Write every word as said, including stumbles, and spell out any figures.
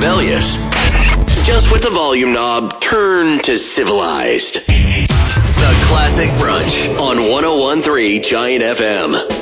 rebellious. Just with the volume knob turned to civilized. The Classic Brunch on one oh one point three Giant F M.